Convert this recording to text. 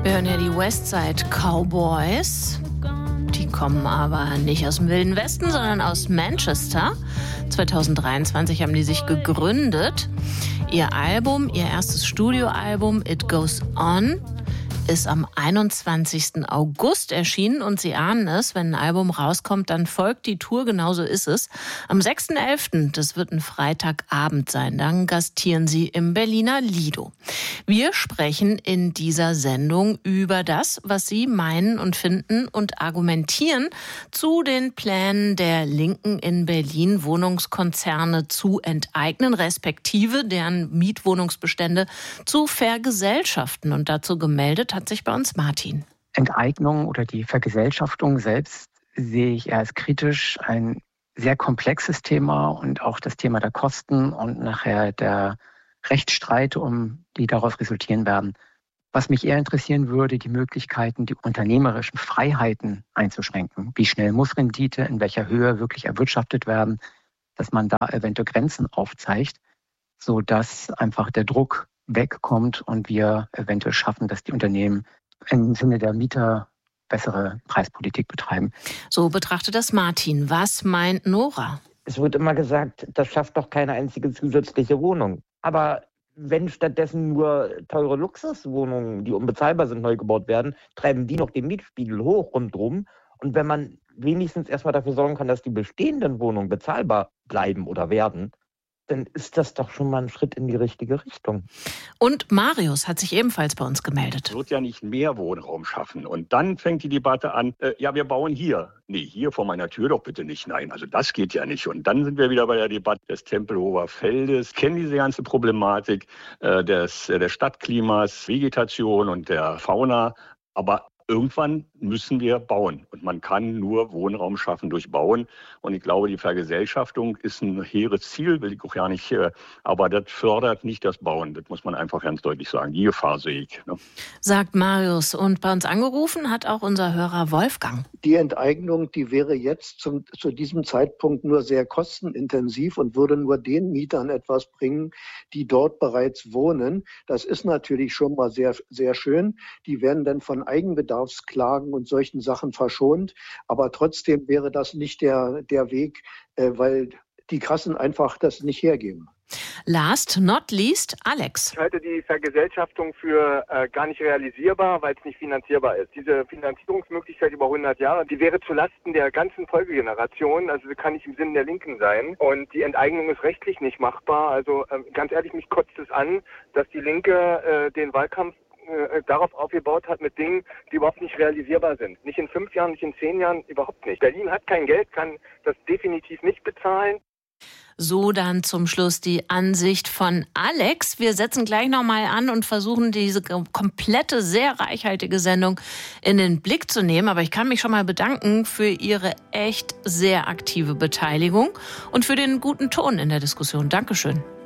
Wir hören ja die Westside Cowboys. Die kommen aber nicht aus dem Wilden Westen, sondern aus Manchester. 2023 haben die sich gegründet. Ihr erstes Studioalbum It Goes On, ist am 21. August erschienen und Sie ahnen es, wenn ein Album rauskommt, dann folgt die Tour, genauso ist es. Am 6.11., das wird ein Freitagabend sein, dann gastieren Sie im Berliner Lido. Wir sprechen in dieser Sendung über das, was Sie meinen und finden und argumentieren zu den Plänen der Linken in Berlin, Wohnungskonzerne zu enteignen, respektive deren Mietwohnungsbestände zu vergesellschaften. Und dazu gemeldet hat sich bei uns Martin. Enteignung oder die Vergesellschaftung selbst sehe ich eher als kritisch. Ein sehr komplexes Thema und auch das Thema der Kosten und nachher der Rechtsstreite, die daraus resultieren werden. Was mich eher interessieren würde, die Möglichkeiten, die unternehmerischen Freiheiten einzuschränken. Wie schnell muss Rendite, in welcher Höhe wirklich erwirtschaftet werden, dass man da eventuell Grenzen aufzeigt, sodass einfach der Druck wegkommt und wir eventuell schaffen, dass die Unternehmen im Sinne der Mieter bessere Preispolitik betreiben. So betrachtet das Martin. Was meint Nora? Es wird immer gesagt, das schafft doch keine einzige zusätzliche Wohnung. Aber wenn stattdessen nur teure Luxuswohnungen, die unbezahlbar sind, neu gebaut werden, treiben die noch den Mietspiegel hoch rundherum. Und wenn man wenigstens erstmal dafür sorgen kann, dass die bestehenden Wohnungen bezahlbar bleiben oder werden, dann ist das doch schon mal ein Schritt in die richtige Richtung. Und Marius hat sich ebenfalls bei uns gemeldet. Es wird ja nicht mehr Wohnraum schaffen. Und dann fängt die Debatte an, wir bauen hier. Nee, hier vor meiner Tür doch bitte nicht. Nein, also das geht ja nicht. Und dann sind wir wieder bei der Debatte des Tempelhofer Feldes. Kennen diese ganze Problematik des Stadtklimas, Vegetation und der Fauna. Aber irgendwann müssen wir bauen. Und man kann nur Wohnraum schaffen durch Bauen. Und ich glaube, die Vergesellschaftung ist ein hehres Ziel, will ich auch gar nicht. Aber das fördert nicht das Bauen. Das muss man einfach ganz deutlich sagen. Die Gefahr sehe ich. Ne? Sagt Marius. Und bei uns angerufen hat auch unser Hörer Wolfgang. Die Enteignung, die wäre jetzt zu diesem Zeitpunkt nur sehr kostenintensiv und würde nur den Mietern etwas bringen, die dort bereits wohnen. Das ist natürlich schon mal sehr, sehr schön. Die werden dann von Eigenbedarfsklagen und solchen Sachen verschont. Aber trotzdem wäre das nicht der Weg, weil die Kassen einfach das nicht hergeben. Last not least, Alex. Ich halte die Vergesellschaftung für gar nicht realisierbar, weil es nicht finanzierbar ist. Diese Finanzierungsmöglichkeit über 100 Jahre, die wäre zulasten der ganzen Folgegeneration, also kann nicht im Sinne der Linken sein. Und die Enteignung ist rechtlich nicht machbar. Also ganz ehrlich, mich kotzt es an, dass die Linke den Wahlkampf darauf aufgebaut hat mit Dingen, die überhaupt nicht realisierbar sind. Nicht in 5 Jahren, nicht in 10 Jahren, überhaupt nicht. Berlin hat kein Geld, kann das definitiv nicht bezahlen. So dann zum Schluss die Ansicht von Alex. Wir setzen gleich nochmal an und versuchen diese komplette, sehr reichhaltige Sendung in den Blick zu nehmen. Aber ich kann mich schon mal bedanken für Ihre echt sehr aktive Beteiligung und für den guten Ton in der Diskussion. Dankeschön.